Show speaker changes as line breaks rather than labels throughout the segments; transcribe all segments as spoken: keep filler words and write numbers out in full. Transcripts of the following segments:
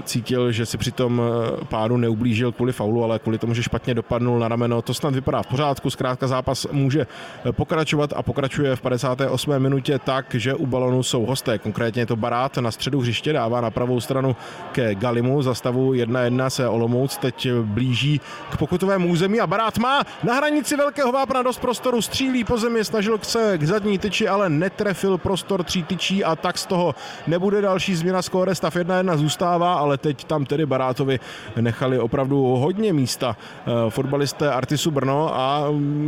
cítil, že si při tom pádu neublížil kvůli faulu, ale kvůli tomu, že špatně dopadnul na rameno. To snad vypadá v pořádku, zkrátka zápas může pokračovat a pokračuje v padesáté osmé minutě tak, že u balonu jsou hosté, konkrétně je to Barát na středu hřiště, dává na pravou stranu ke Galimu, za stavu jedna jedna se Olomouc teď blíží k pokutovému území a Barát má na hranici velkého vápna dost prostoru, střílí po zemi, snažil se k zadní tyči, ale netrefil prostor tří tyčí a tak z toho nebude další změna skóre, stav jedna jedna zůstává, ale teď tam tedy Barátovi nechali opravdu hodně místa fotbalisté Artisu Brno a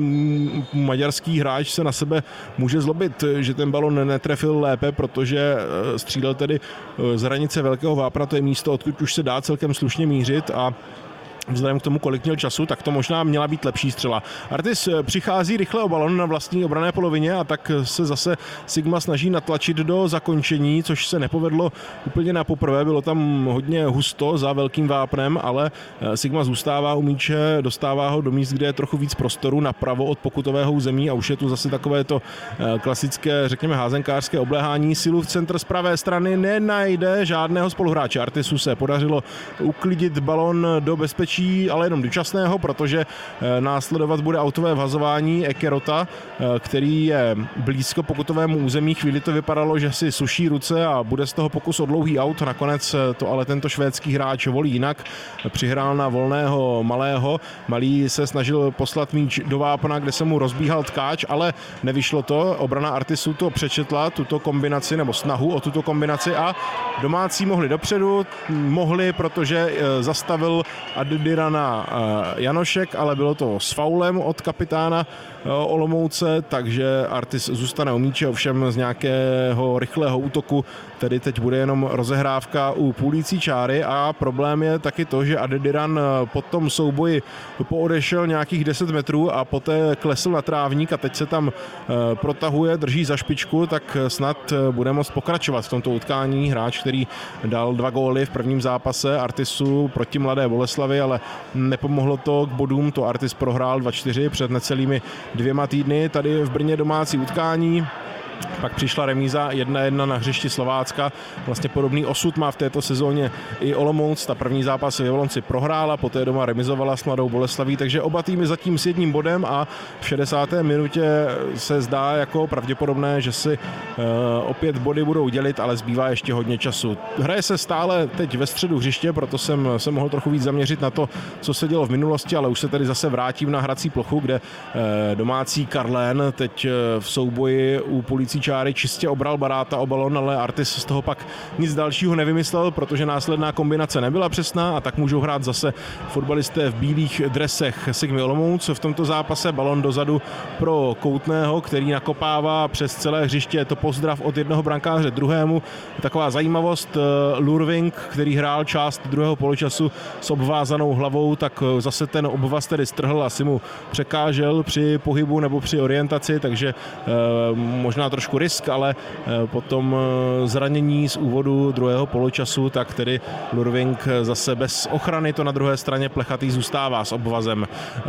maďarský hráč se na sebe může zlobit, že ten balon netrefil lépe, protože střílel tedy z hranice velkého vápna, to je místo, odkud už se dá celkem slušně mířit a vzhledem k tomu, kolik měl času, tak to možná měla být lepší střela. Artis přichází rychle o balon na vlastní obranné polovině a tak se zase Sigma snaží natlačit do zakončení, což se nepovedlo úplně na poprvé. Bylo tam hodně husto za velkým vápnem, ale Sigma zůstává u míče, dostává ho do míst, kde je trochu víc prostoru napravo od pokutového území a už je tu zase takové to klasické, řekněme, házenkářské obléhání. Silu v centr z pravé strany nenajde žádného spoluhráče. Artisu se podařilo uklidit balon do bezpečí, ale jenom dočasného, protože následovat bude autové vhazování Ekerota, který je blízko pokutovému území. Chvíli to vypadalo, že si suší ruce a bude z toho pokus o dlouhý aut. Nakonec to ale tento švédský hráč volí jinak. Přihrál na volného Malého. Malý se snažil poslat míč do vápna, kde se mu rozbíhal Tkáč, ale nevyšlo to. Obrana Artisu to přečetla, tuto kombinaci nebo snahu o tuto kombinaci a domácí mohli dopředu, mohli, protože zastavil Adirana Janošek, ale bylo to s faulem od kapitána Olomouce, takže Artis zůstane u míče, ovšem z nějakého rychlého útoku, tedy teď bude jenom rozehrávka u půlící čáry a problém je taky to, že Adiran po tom souboji poodešel nějakých deset metrů a poté klesl na trávník a teď se tam protahuje, drží za špičku, tak snad bude moct pokračovat v tomto utkání. Hráč, který dal dva góly v prvním zápase Artisu proti Mladé Boleslavi, ale nepomohlo to k bodům, to Artis prohrál dva čtyři před necelými dvěma týdny. Tady v Brně domácí utkání, pak přišla remíza jedna jedna na hřišti Slovácka. Vlastně podobný osud má v této sezóně i Olomouc. Ta první zápas v Jablonci prohrála, poté doma remizovala s Mladou Boleslaví, takže oba týmy zatím s jedním bodem a v šedesáté minutě se zdá jako pravděpodobné, že si uh, opět body budou dělit, ale zbývá ještě hodně času. Hraje se stále teď ve středu hřiště, proto jsem se mohl trochu víc zaměřit na to, co se dělo v minulosti, ale už se tedy zase vrátím na hrací plochu, kde uh, domácí Karlén teď uh, v souboji u Polící čáry čistě obral Baráta o balon, ale Artis z toho pak nic dalšího nevymyslel, protože následná kombinace nebyla přesná a tak můžou hrát zase fotbalisté v bílých dresech Sigmy Olomouc. V tomto zápase balon dozadu pro Koutného, který nakopává přes celé hřiště. Je to pozdrav od jednoho brankáře druhému. Taková zajímavost, Lurving, který hrál část druhého poločasu s obvázanou hlavou, tak zase ten obvaz tedy strhl, asi mu překážel při pohybu nebo při orientaci, takže eh, možná trošku risk, ale potom zranění z úvodu druhého poločasu, tak tedy Lurving zase bez ochrany, to na druhé straně Plechatý zůstává s obvazem.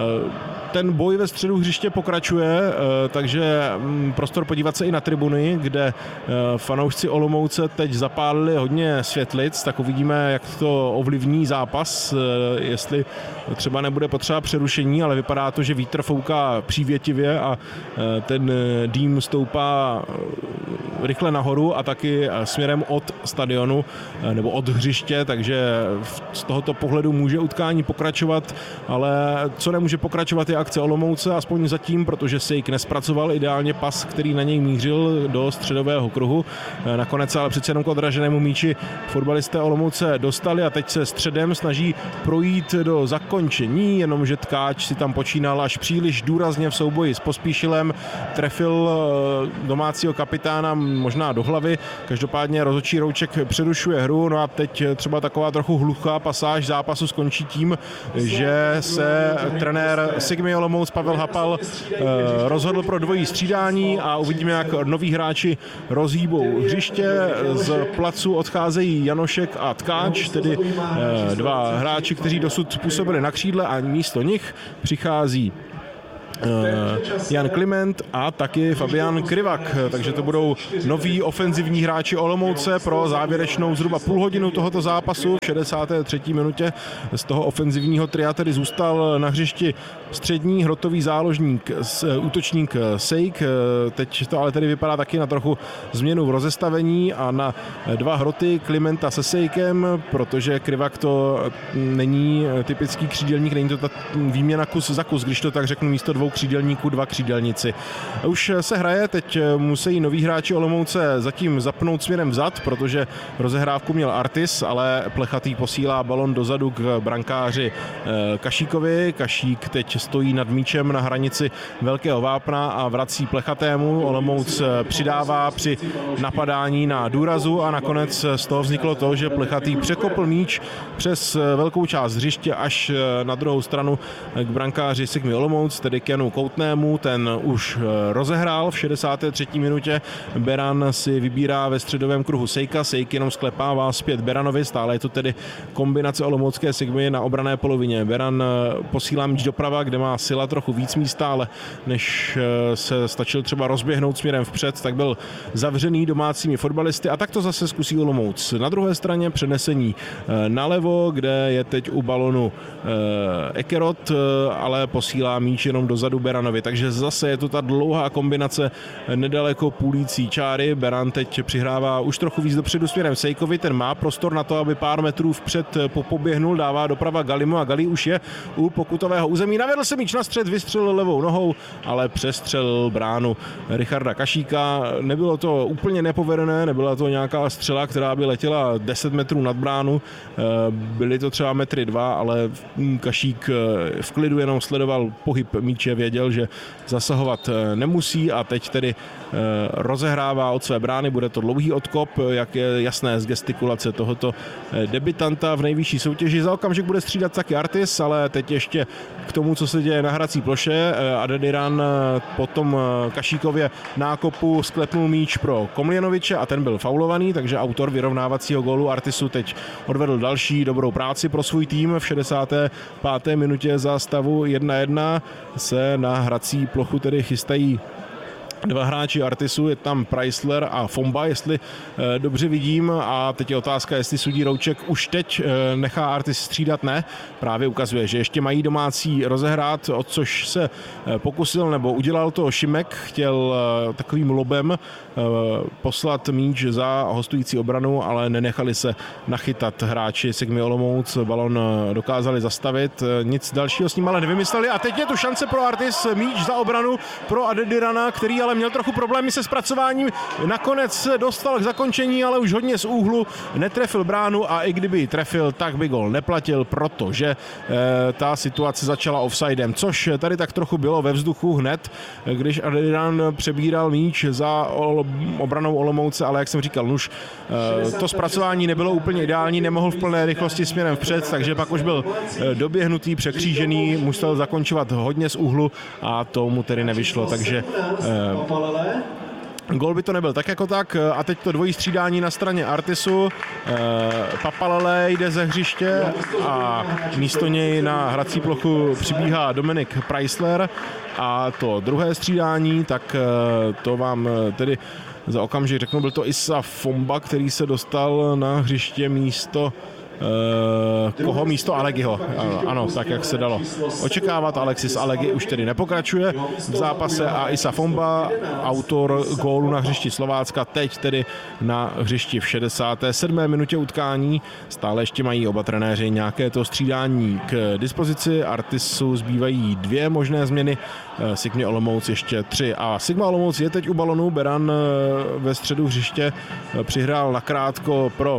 Ten boj ve středu hřiště pokračuje, takže prostor podívat se i na tribuny, kde fanoušci Olomouce teď zapálili hodně světlic, tak uvidíme, jak to ovlivní zápas, jestli třeba nebude potřeba přerušení, ale vypadá to, že vítr fouká přívětivě a ten dým stoupá rychle nahoru a taky směrem od stadionu nebo od hřiště, takže z tohoto pohledu může utkání pokračovat, ale co nemůže pokračovat je akce Olomouce, aspoň zatím, protože Sejk nespracoval ideálně pas, který na něj mířil do středového kruhu. Nakonec ale přece jenom k odraženému míči fotbalisté Olomouce dostali a teď se středem snaží projít do zakončení, jenomže Tkáč si tam počínal až příliš důrazně v souboji s Pospíšilem, trefil domácího kapitána možná do hlavy, každopádně rozhodčí Rouček přerušuje hru, no a teď třeba taková trochu hluchá pasáž zápasu skončí tím, že se trenér Sigmy Olomouc Pavel Hapal rozhodl pro dvojí střídání a uvidíme, jak noví hráči rozhýbou hřiště. Z placu odcházejí Janošek a Tkáč, tedy dva hráči, kteří dosud působili na křídle a místo nich přichází Jan Kliment a taky Fabian Krivak. Takže to budou noví ofenzivní hráči Olomouce pro závěrečnou zhruba půl hodinu tohoto zápasu. V šedesáté třetí minutě z toho ofenzivního tria tedy zůstal na hřišti střední hrotový záložník, útočník Sejk. Teď to ale tedy vypadá taky na trochu změnu v rozestavení a na dva hroty Klimenta se Sejkem, protože Krivak to není typický křídelník, není to ta výměna kus za kus, když to tak řeknu, místo dvou křídelníků dva křídelníci. Už se hraje, teď musí noví hráči Olomouce zatím zapnout směrem vzad, protože rozehrávku měl Artis, ale Plechatý posílá balon dozadu k brankáři Kašíkovi. Kašík teď stojí nad míčem na hranici Velkého vápna a vrací Plechatému. Olomouc přidává při napadání na důrazu a nakonec z toho vzniklo to, že Plechatý překopl míč přes velkou část hřiště až na druhou stranu k brankáři Sigmy Olomouc, tedy k Janu Koutnému. Ten už rozehrál v šedesáté třetí minutě. Beran si vybírá ve středovém kruhu Sejka. Sejk jenom sklepává zpět Beranovi. Stále je to tedy kombinace olomoucké Sigmy na obranné polovině. Beran posílá míč doprava, kde má Sila trochu víc místa, ale než se stačil třeba rozběhnout směrem vpřed, tak byl zavřený domácími fotbalisty a tak to zase zkusí Olomouc. Na druhé straně přenesení nalevo, kde je teď u balonu Ekerot, ale posílá míč jenom dozadu Beranovi. Takže zase je to ta dlouhá kombinace nedaleko půlící čáry. Beran teď přihrává už trochu víc dopředu směrem Sejkovi, ten má prostor na to, aby pár metrů vpřed poběhnul, dává doprava Galimu a Gali už je u pokutového území. Navedl se míč na střed, vystřelil levou nohou, ale přestřelil bránu Richarda Kašíka. Nebylo to úplně nepovedené, nebyla to nějaká střela, která by letěla deset metrů nad bránu. Byly to třeba metry dva, ale Kašík v klidu jenom sledoval pohyb míče, věděl, že zasahovat nemusí a teď tedy rozehrává od své brány. Bude to dlouhý odkop, jak je jasné z gestikulace tohoto debitanta v nejvyšší soutěži. Za okamžik bude střídat taky Artis, ale teď ještě k tomu, co se děje na hrací ploše. Adediran po tom Kašíkově nákopu sklepnul míč pro Komljenoviče a ten byl faulovaný, takže autor vyrovnávacího gólu Artisu teď odvedl další dobrou práci pro svůj tým. V šedesáté páté minutě za stavu jedna jedna se na hrací plochu tedy chystají dva hráči Artisu, je tam Preissler a Fomba, jestli e, dobře vidím, a teď je otázka, jestli sudí Rouček už teď e, nechá Artis střídat, ne. Právě ukazuje, že ještě mají domácí rozehrát, o což se e, pokusil, nebo udělal to Šimek, chtěl e, takovým lobem e, poslat míč za hostující obranu, ale nenechali se nachytat hráči Sigmy Olomouc, balon dokázali zastavit, e, nic dalšího s ním ale nevymysleli a teď je tu šance pro Artis, míč za obranu pro Adedirana, který ale měl trochu problémy se zpracováním, nakonec se dostal k zakončení, ale už hodně z úhlu, netrefil bránu a i kdyby ji trefil, tak by gol neplatil, protože e, ta situace začala offsidem, což tady tak trochu bylo ve vzduchu hned, když Adediran přebíral míč za ol, obranou Olomouce, ale jak jsem říkal, už e, to zpracování nebylo úplně ideální, nemohl v plné rychlosti směrem vpřed, takže pak už byl e, doběhnutý, překřížený, musel zakončovat hodně z úhlu a to mu tedy nevyšlo, takže e, gól by to nebyl tak jako tak a teď to dvojí střídání na straně Artisu. Papalele jde ze hřiště a místo něj na hrací plochu přibíhá Dominik Preissler a to druhé střídání, tak to vám tedy za okamžik řeknu, byl to Issa Fomba, který se dostal na hřiště místo Uh, koho místo Alegiho. Uh, ano, tak jak se dalo očekávat. Alexis Alegi už tedy nepokračuje v zápase a Issa Fomba, autor gólu na hřišti Slovácka, teď tedy na hřišti v šedesáté sedmé minutě utkání. Stále ještě mají oba trenéři nějaké to střídání k dispozici. Artisu zbývají dvě možné změny, uh, Sigmy Olomouc ještě tři a Sigma Olomouc je teď u balonu. Beran uh, ve středu hřiště uh, přihrál nakrátko pro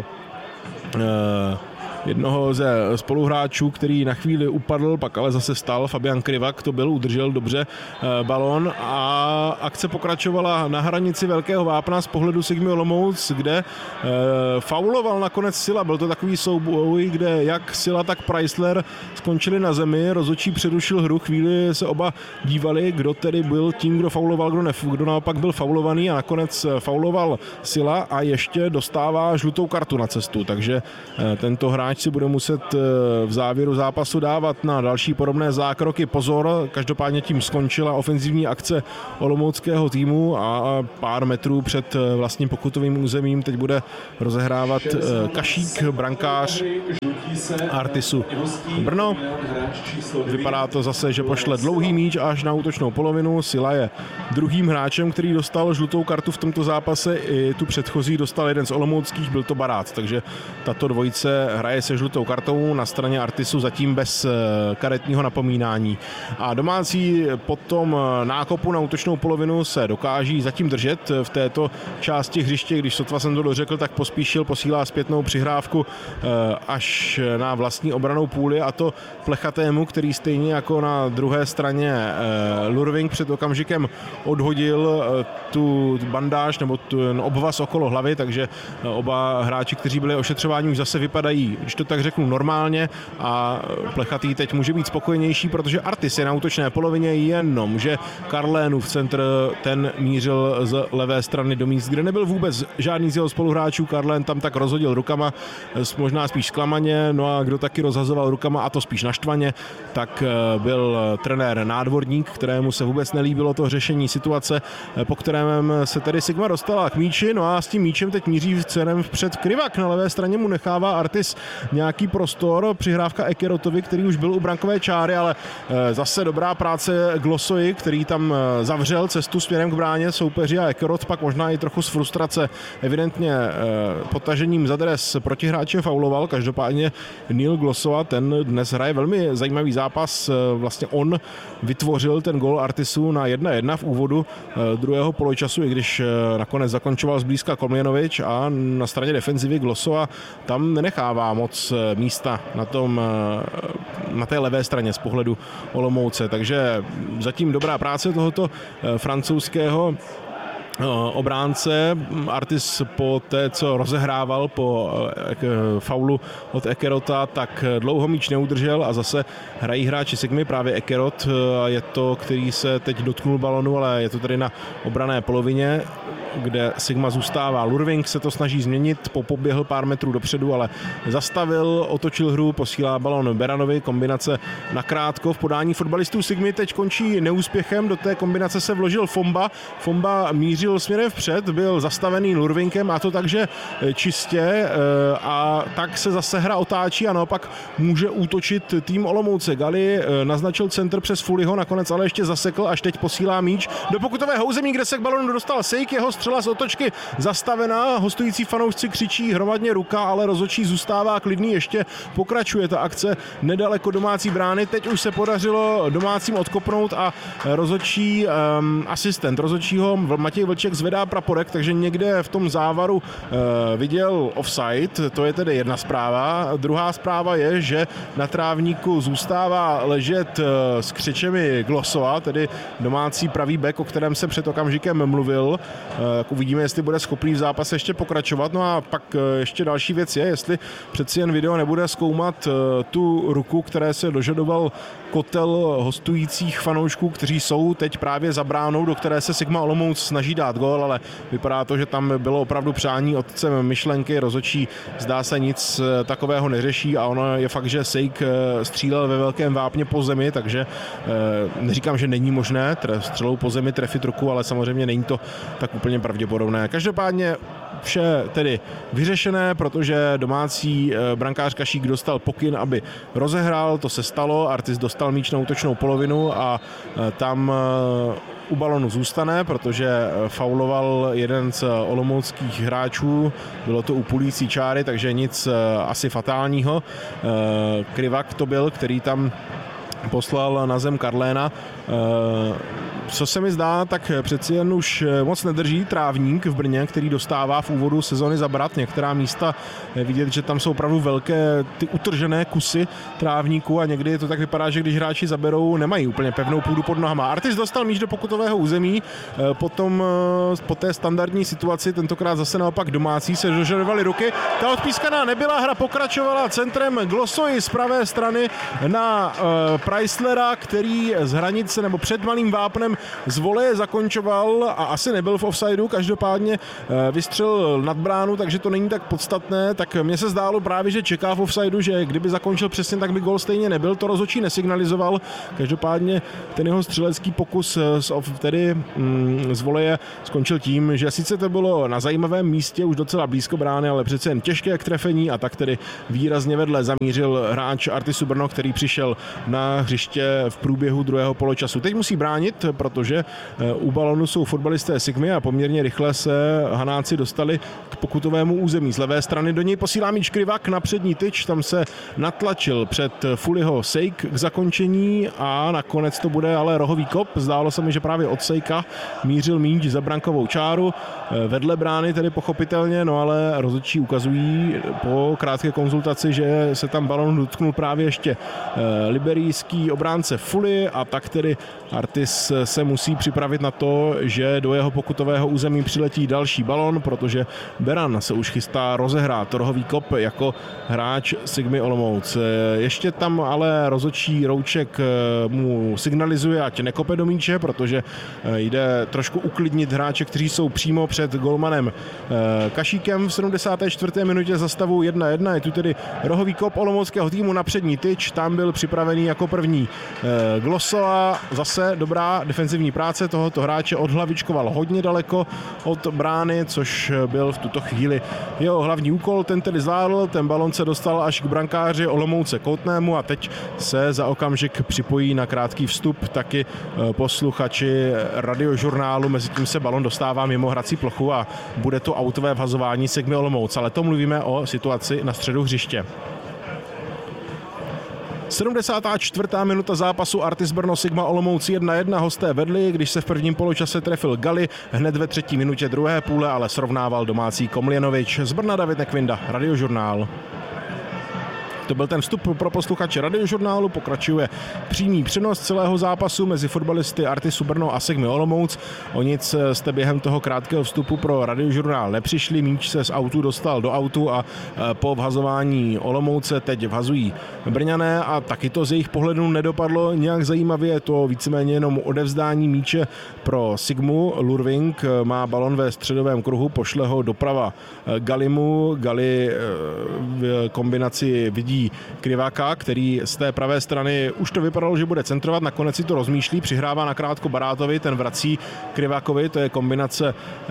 uh, jednoho ze spoluhráčů, který na chvíli upadl, pak ale zase stal, Fabian Krivak to byl, udržel dobře balón a akce pokračovala na hranici Velkého vápna z pohledu Sigmy Olomouc, kde e, fauloval nakonec Sila. Byl to takový souboj, kde jak Sila, tak Preissler skončili na zemi, rozhodčí přerušil hru, chvíli se oba dívali, kdo tedy byl tím, kdo fauloval, kdo, ne, kdo naopak byl faulovaný a nakonec fauloval Sila a ještě dostává žlutou kartu na cestu, takže e, tento hráč hráč si bude muset v závěru zápasu dávat na další podobné zákroky pozor. Každopádně tím skončila ofenzivní akce olomouckého týmu a pár metrů před vlastním pokutovým územím teď bude rozehrávat Kašík, brankář Artisu Brno. Vypadá to zase, že pošle dlouhý míč až na útočnou polovinu. Sila je druhým hráčem, který dostal žlutou kartu v tomto zápase. I tu předchozí dostal jeden z olomouckých, byl to Barát. Takže tato dvojice hraje se žlutou kartou na straně Artisu zatím bez karetního napomínání. A domácí po tom nákopu na útočnou polovinu se dokáží zatím držet v této části hřiště. Když sotva jsem to dořekl, tak Pospíšil posílá zpětnou přihrávku až na vlastní obranou půli, a to Plechatému, který stejně jako na druhé straně Lurving před okamžikem odhodil tu bandáž nebo ten obvaz okolo hlavy, takže oba hráči, kteří byli ošetřováni, už zase vypadají, když to tak řeknu, normálně, a Plechatý teď může být spokojenější, protože Artis je na útočné polovině, jenom že Karlénův centr, ten mířil z levé strany do míst, kde nebyl vůbec žádný z jeho spoluhráčů. Karlén tam tak rozhodil rukama, možná spíš zklamaně, no a kdo taky rozhazoval rukama, a to spíš naštvaně, tak byl trenér Nádvorník, kterému se vůbec nelíbilo to řešení situace, po kterém se tedy Sigma dostala k míči, no a s tím míčem teď míří cerem vpřed Krivak. Na levé straně mu nechává Artis nějaký prostor, přihrávka Ekerotovi, který už byl u brankové čáry, ale zase dobrá práce Glossovi, který tam zavřel cestu směrem k bráně soupeři, a Ekerot pak možná i trochu z frustrace evidentně potažením za dres protihráče fauloval. Každopádně Neil Glossova, ten dnes hraje velmi zajímavý zápas. Vlastně on vytvořil ten gól Artisu na jedna jedna v úvodu druhého poločasu, i když nakonec zakončoval zblízka Kolmjanovič, a na straně defenzivy Glossova tam nenechává moc místa na tom, na té levé straně z pohledu Olomouce. Takže zatím dobrá práce tohoto francouzského obránce. Artis po té, co rozehrával po faulu od Ekerota, tak dlouho míč neudržel a zase hrají hráči Sigmy, právě Ekerot je to, který se teď dotknul balonu, ale je to tady na obranné polovině, kde Sigma zůstává. Lurving se to snaží změnit, popoběhl pár metrů dopředu, ale zastavil, otočil hru, posílá balon Beranovi, kombinace nakrátko v podání fotbalistů Sigmy teď končí neúspěchem, do té kombinace se vložil Fomba. Fomba mířil směrem vpřed, byl zastavený Lurvingem, a to takže čistě, a tak se zase hra otáčí a naopak může útočit tým Olomouce. Gali naznačil centr přes Fuliho, nakonec ale ještě zasekl, až teď posílá míč do pokutového území, kde se k balonu dostal Sejk, jeho střela z otočky zastavená, hostující fanoušci křičí hromadně ruka, ale rozhodčí zůstává klidný, ještě pokračuje ta akce nedaleko domácí brány. Teď už se podařilo domácím odkopnout a rozhodčí um, asistent rozhodčího Matěj Vlček zvedá praporek, takže někde v tom závaru uh, viděl offside, to je tedy jedna zpráva. Druhá zpráva je, že na trávníku zůstává ležet uh, s křičemi Glossova, tedy domácí pravý back, o kterém se před okamžikem mluvil. Uh, tak uvidíme, jestli bude schopný v zápase ještě pokračovat. No a pak uh, ještě další věc je, jestli přeci jen video nebude zkoumat uh, tu ruku, které se dožadoval kotel hostujících fanoušků, kteří jsou teď právě za bránou, do které se Sigma Olomouc snaží dát gól, ale vypadá to, že tam bylo opravdu přání otcem myšlenky. Rozhodčí zdá se nic takového neřeší, a ono je fakt, že Sejk střílel ve velkém vápně po zemi, takže neříkám, že není možné střelou po zemi trefit ruku, ale samozřejmě není to tak úplně pravděpodobné. Každopádně vše tedy vyřešené, protože domácí brankář Kašík dostal pokyn, aby rozehrál, to se stalo, Artis dostal míč na útočnou polovinu a tam u balonu zůstane, protože fauloval jeden z olomouckých hráčů, bylo to u půlící čáry, takže nic asi fatálního. Krivak to byl, který tam poslal na zem Karléna. Co se mi zdá, tak přeci jen už moc nedrží trávník v Brně, který dostává v úvodu sezony zabrat. Některá místa je vidět, že tam jsou opravdu velké ty utržené kusy trávníku, a někdy to tak vypadá, že když hráči zaberou, nemají úplně pevnou půdu pod nohama. Artis dostal míč do pokutového území, potom po té standardní situaci, tentokrát zase naopak domácí, se dožadovali ruky. Ta odpískaná nebyla, hra pokračovala centrem Glossovi z pravé strany na Preislera, který z hranice nebo před malým vápnem z voleje zakončoval a asi nebyl v offsideu, každopádně vystřelil nad bránu, takže to není tak podstatné, tak mně se zdálo právě, že čeká v offsideu, že kdyby zakončil přesně, tak by gól stejně nebyl, to rozhodčí nesignalizoval, každopádně ten jeho střelecký pokus z, tedy mm, z voleje skončil tím, že sice to bylo na zajímavém místě, už docela blízko brány, ale přece jen těžké k trefení a tak tedy výrazně vedle zamířil hráč Artisu Brno, který přišel na hřiště v průběhu druhého poločasu. Teď musí bránit, protože u balonu jsou fotbalisté Sigmy a poměrně rychle se Hanáci dostali k pokutovému území. Z levé strany do něj posílá míč Krivak na přední tyč, tam se natlačil před Fuliho Sejk k zakončení a nakonec to bude ale rohový kop. Zdálo se mi, že právě od Sejka mířil míč za brankovou čáru, vedle brány tedy pochopitelně, no ale rozhodčí ukazují po krátké konzultaci, že se tam balon dotknul právě ještě liberijský obránce Fuli a tak tedy Artis se musí připravit na to, že do jeho pokutového území přiletí další balon, protože Beran se už chystá rozehrát rohový kop jako hráč Sigmy Olomouc. Ještě tam ale rozhodčí Rouček mu signalizuje, ať nekope do míče, protože jde trošku uklidnit hráče, kteří jsou přímo před golmanem Kašíkem. V sedmdesáté čtvrté minutě za stavu jedna jedna je tu tedy rohový kop olomouckého týmu na přední tyč, tam byl připravený jako první Glosova, zase dobrá defenzivní práce tohoto hráče, odhlavičkoval hodně daleko od brány, což byl v tuto chvíli jeho hlavní úkol, ten tedy zvládl, ten balon se dostal až k brankáři Olomouce Koutnému a teď se za okamžik připojí na krátký vstup taky posluchači radiožurnálu, mezi tím se balon dostává mimo hrací plochu a bude to autové vhazování Sigmy Olomouc, ale to mluvíme o situaci na středu hřiště. sedmdesátá čtvrtá minuta zápasu Artis Brno Sigma Olomouc jedna jedna, hosté vedli, když se v prvním poločase trefil Gali, hned ve třetí minutě druhé půle ale srovnával domácí Komljenovič. Z Brna David Nekvinda, radiožurnál. To byl ten vstup pro posluchače radiožurnálu, pokračuje přímý přenos celého zápasu mezi fotbalisty Artisu Brno a Sigmy Olomouc. O nic jste během toho krátkého vstupu pro radiožurnál nepřišli, míč se z autu dostal do autu a po vhazování Olomouce teď vhazují Brňané a taky to z jejich pohledu nedopadlo nějak zajímavě, to víceméně jenom odevzdání míče pro Sigmu. Lurving má balon ve středovém kruhu, pošle ho doprava Galimu, Gali v kombinaci vidí Kriváka, který z té pravé strany už to vypadalo, že bude centrovat, nakonec si to rozmýšlí, přihrává nakrátko Barátovi, ten vrací Krivákovi, to je kombinace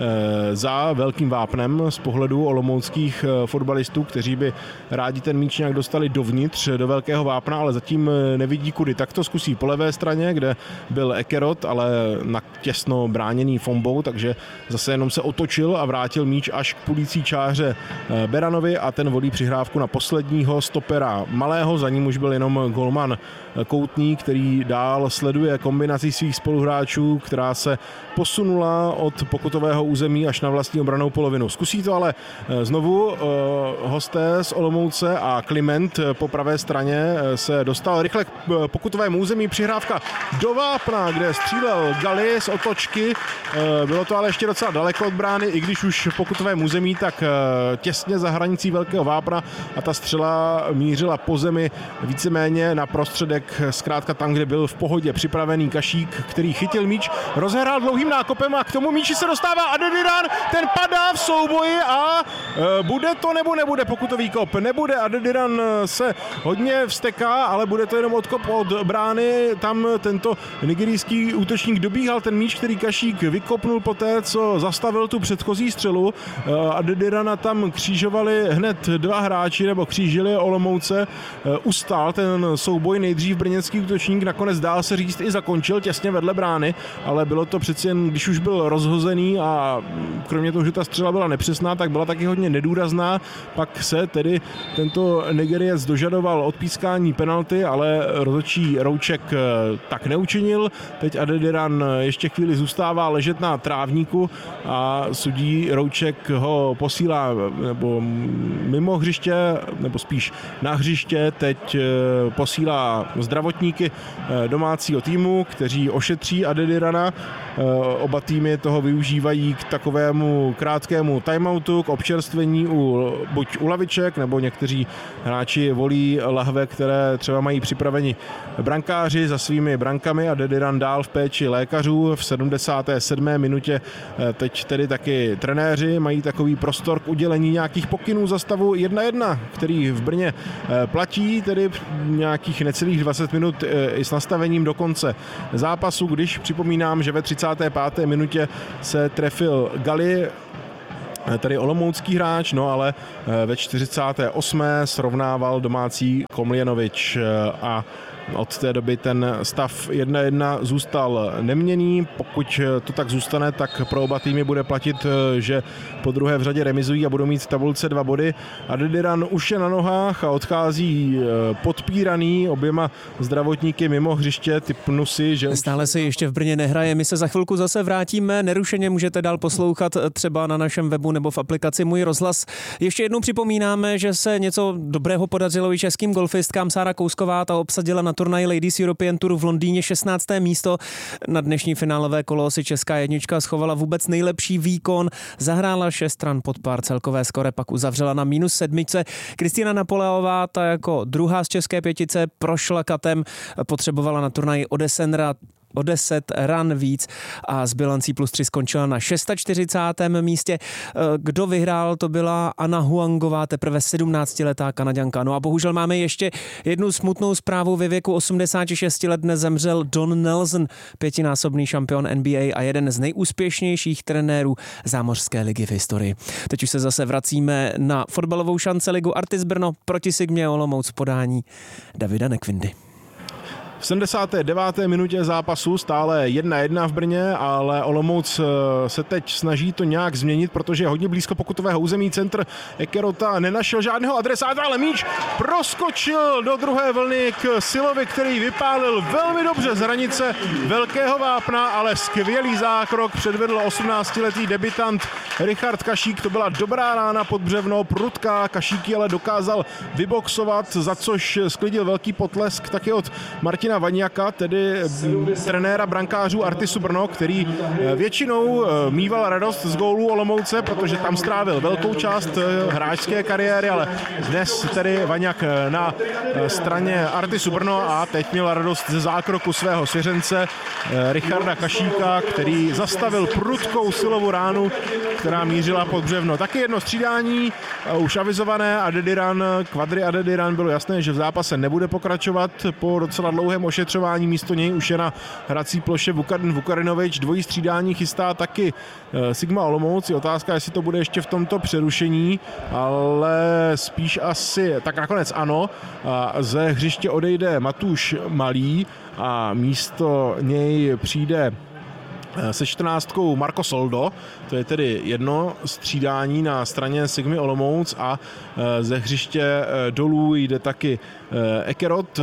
e, za velkým vápnem z pohledu olomouckých e, fotbalistů, kteří by rádi ten míč nějak dostali dovnitř do velkého vápna, ale zatím nevidí kudy. Tak to zkusí po levé straně, kde byl Ekerot, ale na těsno bráněný Fombou, takže zase jenom se otočil a vrátil míč až k pulící čáře e, Beranovi a ten volí přihrávku na posledního stopera Malého, za ním už byl jenom golman Koutný, který dál sleduje kombinaci svých spoluhráčů, která se posunula od pokutového území až na vlastní obrannou polovinu. Zkusí to ale znovu hosté z Olomouce a Kliment po pravé straně se dostal rychle k pokutovému území, přihrávka do vápna, kde střílel Gali z otočky, bylo to ale ještě docela daleko od brány, i když už v pokutovém území, tak těsně za hranicí velkého vápna a ta střela mířila po zemi víceméně na prostředek, zkrátka tam, kde byl v pohodě připravený Kašík, který chytil míč, rozhrál dlouhým nákopem a k tomu míči se dostává Adediran, ten padá v souboji a e, bude to nebo nebude pokutový kop? Nebude, Adediran se hodně vzteká, ale bude to jenom odkop od brány, tam tento nigerijský útočník dobíhal ten míč, který Kašík vykopnul poté, co zastavil tu předchozí střelu. E, Adedirana tam křížovali hned dva hráči, nebo křížili Olomouce, e, ustál ten souboj nejdřív brněnský útočník, nakonec dál se říct i zakončil těsně vedle brány, ale bylo to přeci jen, když už byl rozhozený a kromě toho, že ta střela byla nepřesná, tak byla taky hodně nedůrazná, pak se tedy tento Nigeriec dožadoval odpískání penalty, ale rozhodčí Rouček tak neučinil. Teď Adediran ještě chvíli zůstává ležet na trávníku a sudí Rouček ho posílá nebo mimo hřiště, nebo spíš na hřiště, teď posílá zdravotníky domácího týmu, kteří ošetří Adedirana. Oba týmy toho využívají k takovému krátkému timeoutu, k občerstvení u, buď u laviček, nebo někteří hráči volí lahve, které třeba mají připraveni brankáři za svými brankami. Adediran dál v péči lékařů v sedmdesáté sedmé minutě. Teď tedy taky trenéři mají takový prostor k udělení nějakých pokynů za stavu jedna jedna, který v Brně platí, tedy nějakých necelých dvacet minut i s nastavením do konce zápasu, když připomínám, že ve třicáté páté minutě se trefil Gali, tady olomoucký hráč, no ale ve čtyřicáté osmé srovnával domácí Komljenovič a od té doby ten stav jedna jedna zůstal neměnný. Pokud to tak zůstane, tak pro oba týmy bude platit, že po druhé v řadě remizují a budou mít v tabulce dva body. Adediran už je na nohách a odchází podpíraný oběma zdravotníky mimo hřiště. Typnu si, že...
Stále se ještě v Brně nehraje, my se za chvilku zase vrátíme. Nerušeně můžete dál poslouchat třeba na našem webu nebo v aplikaci Můj rozhlas. Ještě jednou připomínáme, že se něco dobrého podařilo i českým golfistkám. Sára Kousková ta obsadila na turnaji Ladies European Tour v Londýně šestnácté místo. Na dnešní finálové kolo si česká jednička schovala vůbec nejlepší výkon. Zahrála šest stran pod pár, celkové skore pak uzavřela na minus sedmičce. Kristýna Napoleová, ta jako druhá z české pětice, prošla katem, potřebovala na turnaji o deset rad o deset ran víc a s bilancí plus tři skončila na čtyřicátém šestém místě. Kdo vyhrál, to byla Anna Huangová, teprve sedmnáctiletá Kanaďanka. No a bohužel máme ještě jednu smutnou zprávu. Ve věku osmdesáti šesti let dnes zemřel Don Nelson, pětinásobný šampion N B A a jeden z nejúspěšnějších trenérů zámořské ligy v historii. Teď už se zase vracíme na fotbalovou šance ligu Artis Brno proti Sigmě Olomouc v podání Davida Nekvindy.
V sedmdesáté deváté minutě zápasu stále jedna jedna v Brně, ale Olomouc se teď snaží to nějak změnit, protože je hodně blízko pokutového území. Centr Ekerota nenašel žádného adresáta, ale míč proskočil do druhé vlny k Silovi, který vypálil velmi dobře z hranice velkého vápna, ale skvělý zákrok předvedl osmnáctiletý debutant Richard Kašík. To byla dobrá rána pod břevno, prudká. Kašík ale dokázal vyboxovat, za což sklidil velký potlesk taky od Martina Vaňjaka, tedy trenéra brankářů Artisu Brno, který většinou mýval radost z gólů Olomouce, protože tam strávil velkou část hráčské kariéry, ale dnes tedy Vaňjak na straně Artisu Brno a teď měl radost ze zákroku svého svěřence Richarda Kašíka, který zastavil prudkou silovou ránu, která mířila pod břevno. Taky jedno střídání, už avizované. Adediran, Kvadri Adediran, bylo jasné, že v zápase nebude pokračovat po docela dlouhém ošetřování. Místo něj už je na hrací ploše Vukarin Vukarinovič. Dvojí střídání chystá taky Sigma Olomouc. Je otázka, jestli to bude ještě v tomto přerušení, ale spíš asi, tak nakonec ano. Ze hřiště odejde Matuš Malý a místo něj přijde se čtrnáctkou Marco Soldo, to je tedy jedno střídání na straně Sigmy Olomouc a ze hřiště dolů jde taky Ekerot.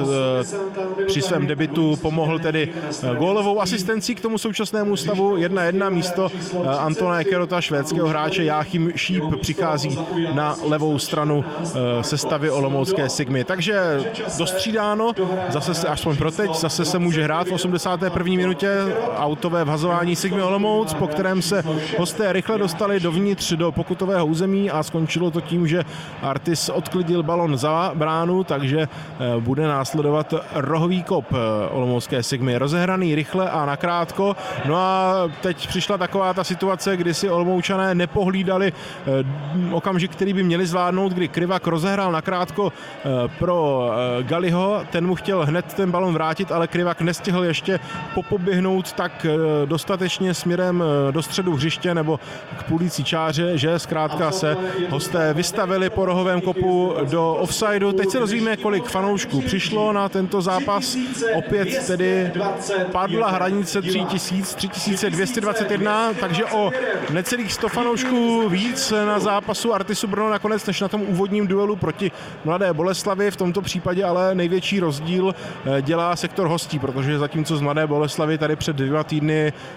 Při svém debutu pomohl tedy gólovou asistencí k tomu současnému stavu jedna jedna. Místo Antona Ekerota, švédského hráče, Jáchym Šíp přichází na levou stranu sestavy olomoucké Sigmy. Takže dostřídáno, zase se, aspoň pro teď, zase se může hrát v osmdesáté první minutě autové vhazování Sigmy Olomouc, po kterém se hosté rychle dostali dovnitř do pokutového území a skončilo to tím, že Artis odklidil balon za bránu, takže bude následovat rohový kop olomoucké Sigmy. Rozehraný rychle a nakrátko. No a teď přišla taková ta situace, kdy si Olomoučané nepohlídali okamžik, který by měli zvládnout, kdy Krivak rozehrál nakrátko pro Galiho. Ten mu chtěl hned ten balon vrátit, ale Krivak nestihl ještě popoběhnout tak dostatečně směrem do středu hřiště nebo k půlící čáře, že zkrátka se hosté vystavili po rohovém kopu do offsideu. Teď se dozvíme, kolik fanoušků přišlo na tento zápas. Opět tedy padla hranice tři tisíce, tři tisíce dvě stě dvacet jedna, takže o necelých sto fanoušků víc na zápasu Artisu Brno nakonec než na tom úvodním duelu proti Mladé Boleslavi. V tomto případě ale největší rozdíl dělá sektor hostí, protože zatímco z Mladé Boleslavy tady před dvěma týdny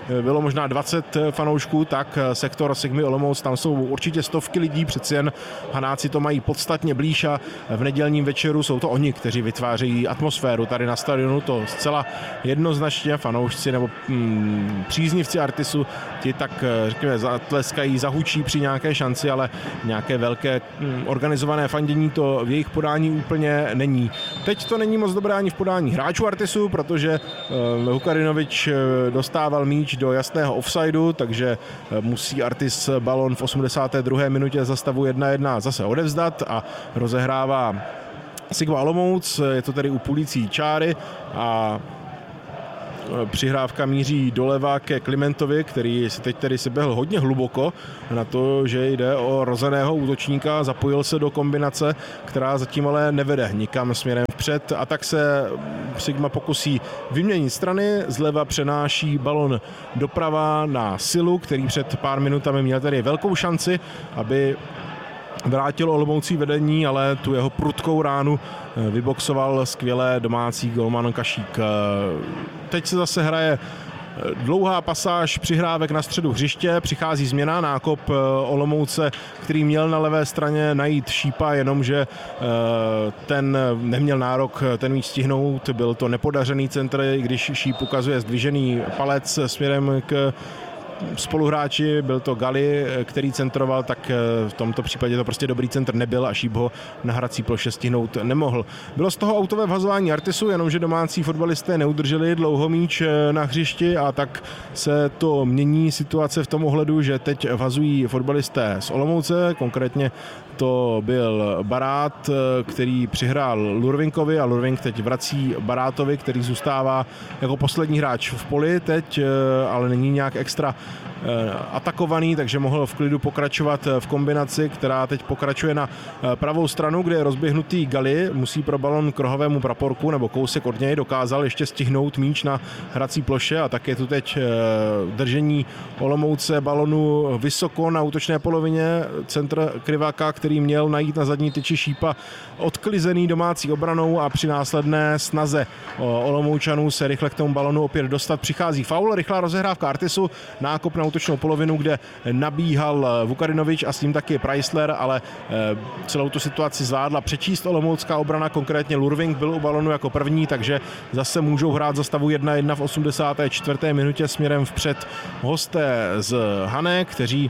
bylo možná dvacet fanoušků, tak sektor Sigmy Olomouc, tam jsou určitě stovky lidí, přeci jen Hanáci to mají podstatně blíž a v nedělním večeru jsou to oni, kteří vytvářejí atmosféru tady na stadionu, to zcela jednoznačně fanoušci nebo mm, příznivci Artisu, ti tak řekněme zatleskají, zahučí při nějaké šanci, ale nějaké velké mm, organizované fandění to v jejich podání úplně není. Teď to není moc dobré ani v podání hráčů Artisu, protože uh, Vukadinovič dostával míč do jasného offsideu, takže musí Artis balon v osmdesáté druhé minutě za stavu jedna jedna zase odevzdat a rozehrává Sigma Olomouc, je to tedy u půlící čáry a přihrávka míří doleva ke Klimentovi, který si teď tedy si běhl hodně hluboko na to, že jde o rozeného útočníka, zapojil se do kombinace, která zatím ale nevede nikam směrem vpřed a tak se Sigma pokusí vyměnit strany, zleva přenáší balon doprava na Silu, který před pár minutami měl tedy velkou šanci, aby vrátil Olomoucí vedení, ale tu jeho prudkou ránu vyboxoval skvěle domácí golman Kašík. Teď se zase hraje dlouhá pasáž přihrávek na středu hřiště, přichází změna, nákop Olomouce, který měl na levé straně najít Šípa, jenomže ten neměl nárok ten míč stihnout, byl to nepodařený centr, i když Šíp ukazuje zdvižený palec směrem k spoluhráči, byl to Gali, který centroval, tak v tomto případě to prostě dobrý centr nebyl a Šíp ho na hrací ploše stihnout nemohl. Bylo z toho autové vhazování Artisu, jenomže domácí fotbalisté neudrželi dlouho míč na hřišti a tak se to mění situace v tom ohledu, že teď vhazují fotbalisté z Olomouce, konkrétně to byl Barát, který přihrál Lurvinkovi a Lurvink teď vrací Barátovi, který zůstává jako poslední hráč v poli teď, ale není nějak extra atakovaný, takže mohl v klidu pokračovat v kombinaci, která teď pokračuje na pravou stranu, kde je rozběhnutý Gali, musí pro balon k rohovému praporku nebo kousek od něj, dokázal ještě stihnout míč na hrací ploše a tak je tu teď držení Olomouce balonu vysoko na útočné polovině, centr Kriváka, který měl najít na zadní tyči Šípa odklizený domácí obranou a při následné snaze Olomoučanů se rychle k tomu balonu opět dostat přichází faul, rychlá rozehrávka Artisu, nákop na útočnou polovinu, kde nabíhal Vukadinovič a s ním taky Preissler, ale celou tu situaci zvládla přečíst olomoucká obrana, konkrétně Lurvink byl u balonu jako první, takže zase můžou hrát za stavu jedna jedna v osmdesáté čtvrté minutě směrem vpřed hosté z Hané, kteří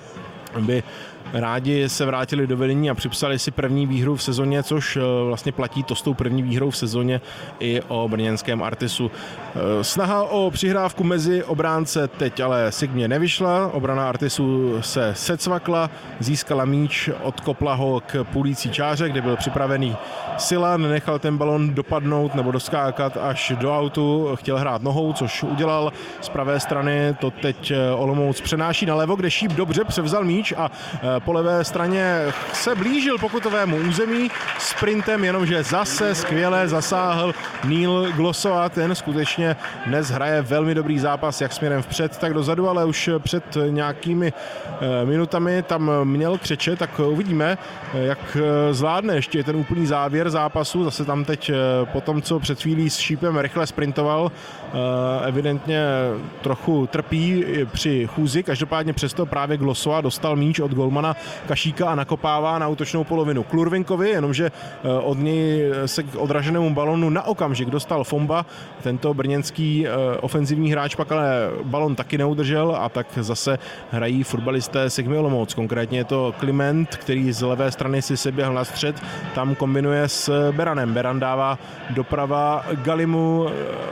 by rádi se vrátili do vedení a připsali si první výhru v sezóně, což vlastně platí to s tou první výhrou v sezóně i o brněnském Artisu. Snaha o přihrávku mezi obránce teď ale Sigmě nevyšla, obrana Artisu se secvakla, získala míč, odkopla ho k půlící čáře, kde byl připravený Sila, nenechal ten balon dopadnout nebo doskákat až do autu, chtěl hrát nohou, což udělal z pravé strany, to teď Olomouc přenáší na levo, kde Šíp dobře převzal míč a po levé straně se blížil pokutovému území sprintem, jenomže zase skvěle zasáhl Neil Glossova, ten skutečně dnes hraje velmi dobrý zápas, jak směrem vpřed, tak dozadu, ale už před nějakými minutami tam měl křeče, tak uvidíme, jak zvládne ještě ten úplný závěr zápasu, zase tam teď po tom, co před chvílí s Šípem rychle sprintoval, evidentně trochu trpí při chůzi, každopádně přesto právě Glossova dostal míč od golmana Kašíka a nakopává na útočnou polovinu k Lurvinkovi, jenomže od něj se k odraženému balonu na okamžik dostal Fomba, tento brněnský ofenzivní hráč pak ale balon taky neudržel a tak zase hrají fotbalisté Sigmy Olomouc, konkrétně je to Kliment, který z levé strany si se běhl na střed, tam kombinuje s Beranem, Beran dává doprava Galimu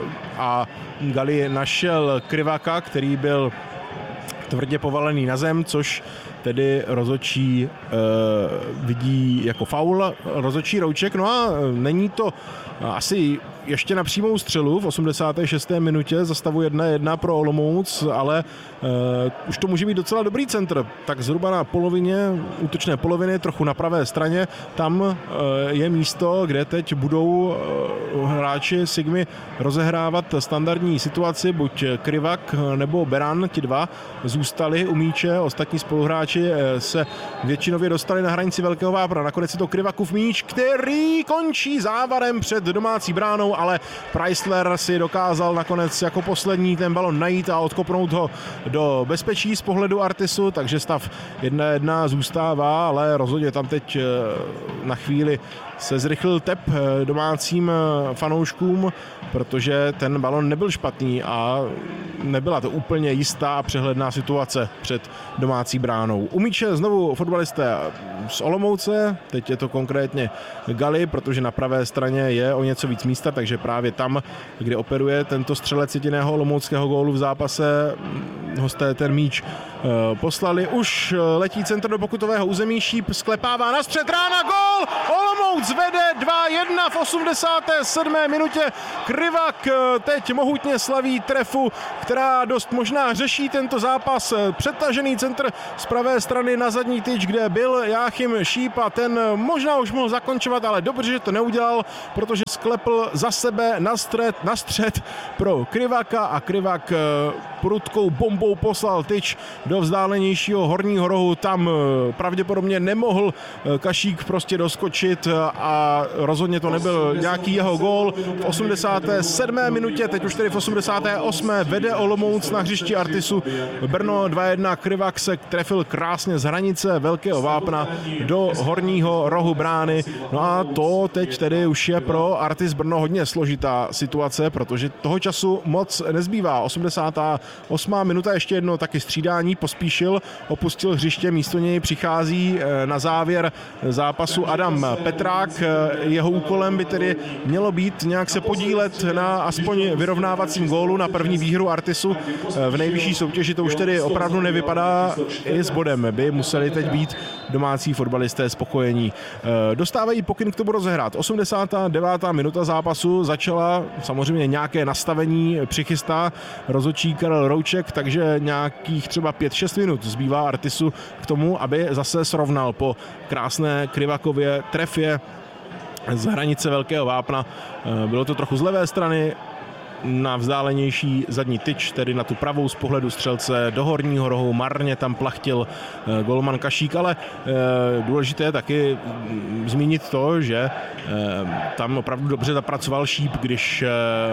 a Gali našel Kriváka, který byl tvrdě povalený na zem, což tedy rozhodčí e, vidí jako faul, rozhodčí Rouček, no a není to asi ještě na přímou střelu v osmdesáté šesté minutě za stavu jedna jedna pro Olomouc, ale e, už to může být docela dobrý centr, tak zhruba na polovině, útočné poloviny, trochu na pravé straně, tam e, je místo, kde teď budou e, hráči Sigmy rozehrávat standardní situaci, buď Krivak nebo Beran, ti dva zůstali u míče, ostatní spoluhráči e, se většinově dostali na hranici velkého vápna, nakonec je to Krivakův míč, který končí závarem před domácí bránou bránou, ale Preissler si dokázal nakonec jako poslední ten balon najít a odkopnout ho do bezpečí z pohledu Artisu, takže stav jedna jedna zůstává, ale rozhodně tam teď na chvíli se zrychlil tep domácím fanouškům, protože ten balon nebyl špatný a nebyla to úplně jistá a přehledná situace před domácí bránou. U míče znovu fotbalisté z Olomouce, teď je to konkrétně Gali, protože na pravé straně je o něco víc místa, takže právě tam, kde operuje tento střelec jediného olomouckého gólu v zápase, hosté ten míč poslali. Už letí centr do pokutového území, Šíp sklepává na střed, rána, gól! Olomouc vede dva jedna v osmdesáté sedmé minutě. Krivak teď mohutně slaví trefu, která dost možná řeší tento zápas. Přetažený centr z pravé strany na zadní tyč, kde byl Jáchym Šíp a ten možná už mohl zakončovat, ale dobře, že to neudělal, protože sklepl za sebe na střed, na střed pro Krivaka a Krivak prudkou bombou poslal tyč do vzdálenějšího horního rohu. Tam pravděpodobně nemohl Kašík prostě doskočit a rozhodně to nebyl nějaký jeho gól. V osmdesáté sedmé minutě, teď už tedy v osmdesáté osmé vede Olomouc na hřišti Artisu Brno dva jedna. Krivak se trefil krásně z hranice velkého vápna do horního rohu brány. No a to teď tedy už je pro Artis Brno hodně složitá situace, protože toho času moc nezbývá. osmdesátá osmá minuta, ještě jedno taky střídání, Pospíšil opustil hřiště, místo něj přichází na závěr zápasu Adam Petrák. Jeho úkolem by tedy mělo být nějak se podílet na aspoň vyrovnávacím gólu, na první výhru Artisu v nejvyšší soutěži. To už tedy opravdu nevypadá, i s bodem by museli teď být domácí fotbalisté spokojení. Dostávají pokyn k tomu rozehrát. osmdesátá devátá minuta zápasu, začala samozřejmě nějaké nastavení, přichystá rozhodčí Karel Rouček, takže nějakých třeba pět šest minut zbývá Artisu k tomu, aby zase srovnal po krásné Krivakově trefě z hranice velkého vápna. Bylo to trochu z levé strany, na vzdálenější zadní tyč, tedy na tu pravou z pohledu střelce do horního rohu. Marně tam plachtil golman Kašík, ale e, důležité je taky zmínit to, že e, tam opravdu dobře zapracoval Šíp, když e,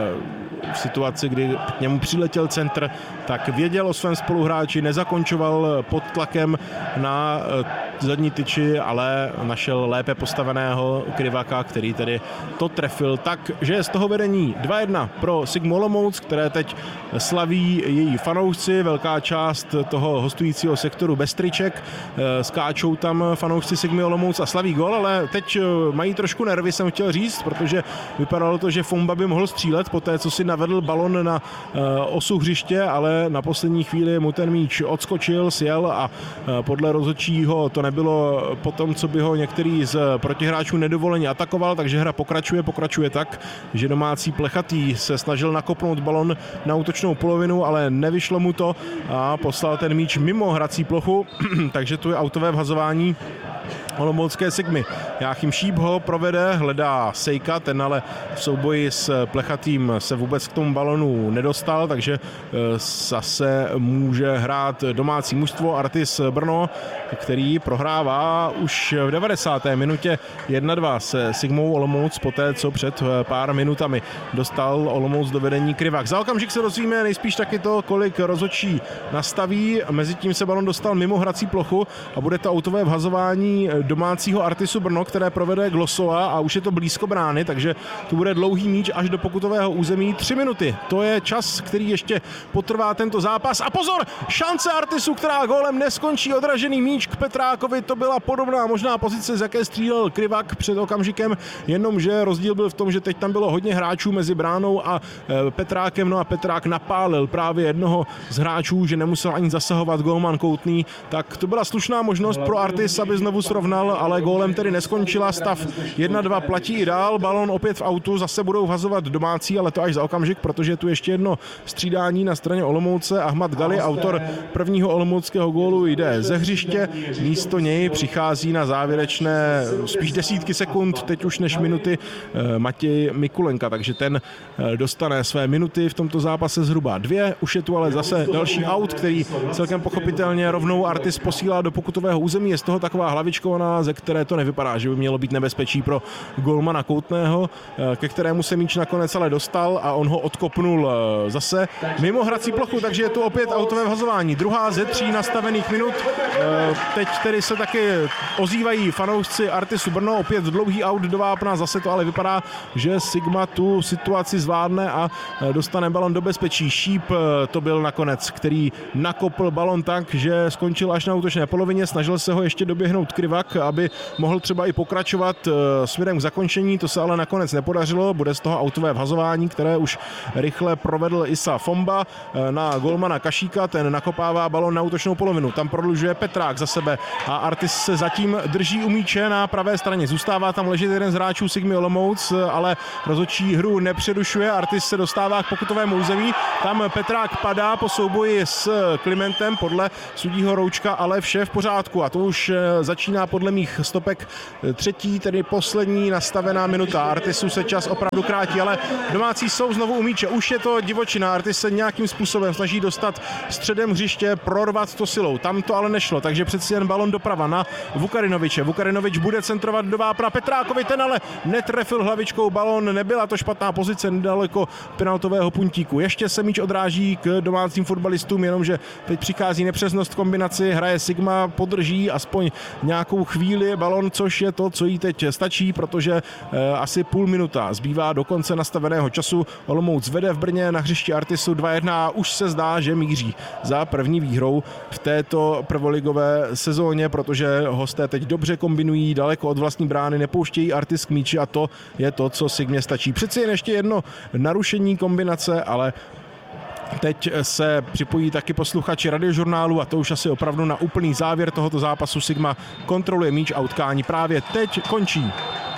v situaci, kdy k němu přiletěl centr, tak věděl o svém spoluhráči, nezakončoval pod tlakem na e, zadní tyči, ale našel lépe postaveného Krivaka, který tedy to trefil tak, že je z toho vedení dva jedna pro Sigmu Olomouc, které teď slaví její fanoušci, velká část toho hostujícího sektoru bez triček, skáčou tam fanoušci Sigmy Olomouc a slaví gol, ale teď mají trošku nervy, jsem chtěl říct, protože vypadalo to, že Fomba by mohl střílet po té, co si navedl balon na osu hřiště, ale na poslední chvíli mu ten míč odskočil, sjel a podle rozhodčího to nebylo po tom, co by ho některý z protihráčů nedovoleně atakoval, takže hra pokračuje, pokračuje tak, že domácí Plechatý se snažil nakopnout balon na útočnou polovinu, ale nevyšlo mu to a poslal ten míč mimo hrací plochu, takže tu je autové vhazování olomoucké Sigmy. Jáchym Šíp ho provede, hledá Sejka, ten ale v souboji s Plechatým se vůbec k tomu balonu nedostal, takže zase může hrát domácí mužstvo Artis Brno, který prohrává už v devadesáté minutě jedna dva se Sigmou Olomouc poté, co před pár minutami dostal Olomouc do vedení Krivak. Za okamžik se dozvíme nejspíš taky to, kolik rozhodčí nastaví. Mezitím se balon dostal mimo hrací plochu a bude to autové vhazování domácího Artisu Brno, které provede Glosova a už je to blízko brány, takže tu bude dlouhý míč až do pokutového území. Tři minuty, to je čas, který ještě potrvá tento zápas. A pozor, šance Artisu, která gólem neskončí, odražený míč k Petrákovi, to byla podobná možná pozice, z jaké střílel Krivak před okamžikem, jenomže rozdíl byl v tom, že teď tam bylo hodně hráčů mezi bránou a Petrákem, no a Petrák napálil právě jednoho z hráčů, že nemusel ani zasahovat golman Koutný, tak to byla slušná možnost pro Artis, aby znovu srovnal, ale gólem tedy neskončila, stav jedna dva platí i dál, balon opět v autu, zase budou vhazovat domácí, ale to až za okamžik, protože tu ještě jedno střídání na straně Olomouce. Ahmad Gali, autor prvního olomouckého gólu, jde ze hřiště, místo něj přichází na závěrečné spíš desítky sekund, teď už než minuty, Matěj Mikulenka, takže ten dostane hraje své minuty v tomto zápase zhruba dvě. Už je tu ale zase další aut, který celkem pochopitelně rovnou Artis posílá do pokutového území. Je z toho taková hlavičkovaná, ze které to nevypadá, že by mělo být nebezpečí pro golmana Koutného, ke kterému se míč nakonec ale dostal a on ho odkopnul zase mimo hrací plochu, takže je tu opět autové vhazování. Druhá ze tří nastavených minut. Teď tedy se taky ozývají fanoušci Artisu Brno, opět dlouhý aut do vápna, zase to ale vypadá, že Sigma tu situaci zvládne a dostane balon do bezpečí. Šíp to byl nakonec, který nakopl balon tak, že skončil až na útočné polovině, snažil se ho ještě doběhnout Krivak, aby mohl třeba i pokračovat směrem k zakončení, to se ale nakonec nepodařilo, bude z toho autové vhazování, které už rychle provedl Isa Fomba na golmana Kašíka, ten nakopává balon na útočnou polovinu, tam prodlužuje Petrák za sebe a Artis se zatím drží u míče na pravé straně, zůstává tam ležet jeden z hráčů Sigmy Olomouc, ale rozhodčí hru nepřerušuje, Artis se dostává k pokutovému území, tam Petrák padá po souboji s Klimentem podle sudího Roučka, ale vše v pořádku a to už začíná podle mých stopek třetí, tedy poslední nastavená minuta. Artisu se čas opravdu krátí, ale domácí jsou znovu u míče. Už je to divočina, Artis se nějakým způsobem snaží dostat středem hřiště, prorvat to silou. Tam to ale nešlo, takže přeci jen balon doprava na Vukarinoviče. Vukarinovič bude centrovat do vápna Petrákovi, ten ale netrefil hlavičkou balon, nebyla to špatná pozice nedaleko penaltového puntíku. Ještě se míč odráží k domácím fotbalistům, jenomže teď přichází nepřesnost v kombinaci, hraje Sigma, podrží aspoň nějakou chvíli balon, což je to, co jí teď stačí, protože eh, asi půl minuta zbývá do konce nastaveného času. Olomouc vede v Brně na hřišti Artisu dva jedna a už se zdá, že míří za první výhrou v této prvoligové sezóně, protože hosté teď dobře kombinují, daleko od vlastní brány, nepouštějí Artis k míči a to je to, co Sigmě stačí. Přeci jen ještě jedno narušení kombinace, ale teď se připojí taky posluchači Radiožurnálu a to už asi opravdu na úplný závěr tohoto zápasu. Sigma kontroluje míč a utkání právě teď končí.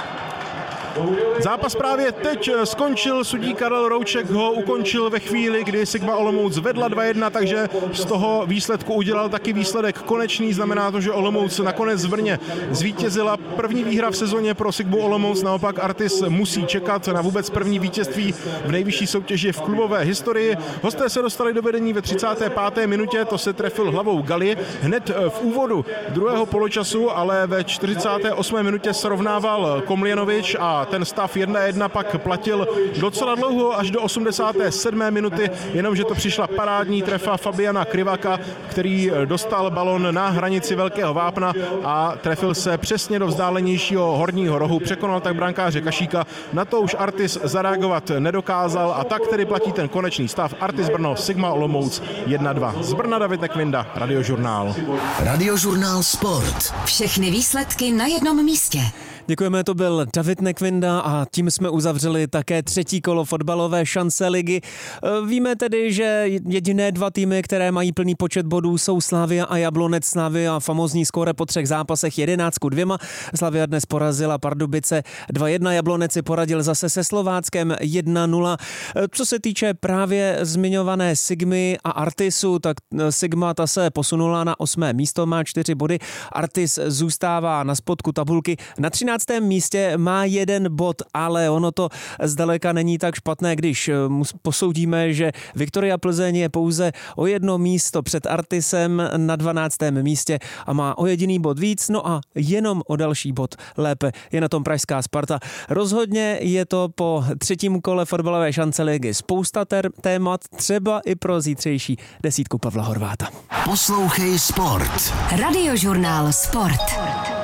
Zápas právě teď skončil, sudí Karel Rouček ho ukončil ve chvíli, kdy Sigma Olomouc vedla dva jedna, takže z toho výsledku udělal taky výsledek konečný, znamená to, že Olomouc nakonec v Brně zvítězila. První výhra v sezóně pro Sigmu Olomouc, naopak Artis musí čekat na vůbec první vítězství v nejvyšší soutěži v klubové historii. Hosté se dostali do vedení ve třicáté páté minutě, to se trefil hlavou Gali hned v úvodu druhého poločasu, ale ve čtyřicáté osmé minutě srovnával Komljenovič a ten stav jedna jedna pak platil docela dlouho až do osmdesáté sedmé minuty, jenomže to přišla parádní trefa Fabiana Krivaka, který dostal balon na hranici velkého vápna a trefil se přesně do vzdálenějšího horního rohu, překonal tak brankáře Kašíka, na to už Artis zareagovat nedokázal a tak tedy platí ten konečný stav. Artis Brno, Sigma Olomouc jedna dva. Z Brna David Nekvinda, Radiožurnál.
Radiožurnál Sport. Všechny výsledky na jednom místě.
Děkujeme, to byl David Nekvinda a tím jsme uzavřeli také třetí kolo fotbalové šance ligy. Víme tedy, že jediné dva týmy, které mají plný počet bodů, jsou Slavia a Jablonec. Slavia famózní skóre po třech zápasech jedenáct ku dvěma. Slavia dnes porazila Pardubice dva jedna, Jablonec si poradil zase se Slováckem jedna nula. Co se týče právě zmiňované Sigmy a Artisu, tak Sigma ta se posunula na osmé místo, má čtyři body. Artis zůstává na spodku tabulky na třináctém místě, má jeden bod, ale ono to zdaleka není tak špatné, když posoudíme, že Viktoria Plzeň je pouze o jedno místo před Artisem na dvanáctém místě a má o jediný bod víc, no a jenom o další bod lépe je na tom pražská Sparta. Rozhodně je to po třetím kole fotbalové šance ligy spousta ter- témat, třeba i pro zítřejší desítku Pavla Horváta.
Poslouchej Sport.
Radiožurnál Sport.